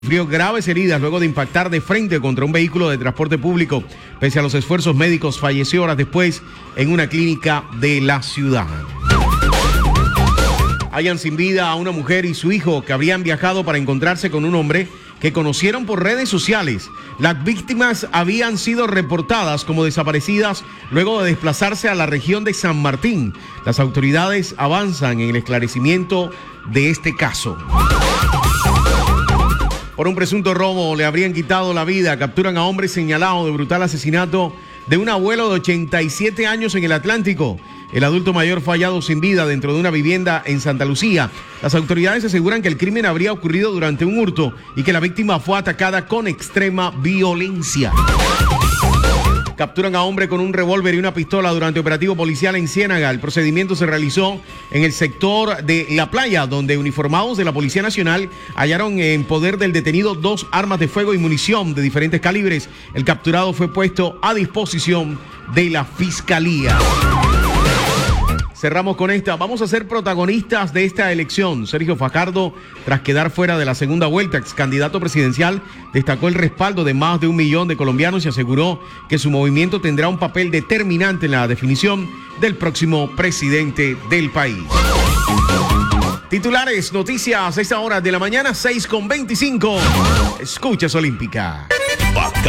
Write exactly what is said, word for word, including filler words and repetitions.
Sufrió graves heridas luego de impactar de frente contra un vehículo de transporte público. Pese a los esfuerzos médicos, falleció horas después en una clínica de la ciudad. Hallan sin vida a una mujer y su hijo que habrían viajado para encontrarse con un hombre que conocieron por redes sociales. Las víctimas habían sido reportadas como desaparecidas luego de desplazarse a la región de San Martín. Las autoridades avanzan en el esclarecimiento de este caso. Por un presunto robo le habrían quitado la vida. Capturan a hombre señalado de brutal asesinato de un abuelo de ochenta y siete años en el Atlántico. El adulto mayor fue hallado sin vida dentro de una vivienda en Santa Lucía. Las autoridades aseguran que el crimen habría ocurrido durante un hurto y que la víctima fue atacada con extrema violencia. Capturan a hombre con un revólver y una pistola durante operativo policial en Ciénaga. El procedimiento se realizó en el sector de La Playa, donde uniformados de la Policía Nacional hallaron en poder del detenido dos armas de fuego y munición de diferentes calibres. El capturado fue puesto a disposición de la Fiscalía. Cerramos con esta. Vamos a ser protagonistas de esta elección. Sergio Fajardo, tras quedar fuera de la segunda vuelta, ex candidato presidencial, destacó el respaldo de más de un millón de colombianos y aseguró que su movimiento tendrá un papel determinante en la definición del próximo presidente del país. Titulares, noticias a esta hora de la mañana, seis con veinticinco. Escuchas Olímpica.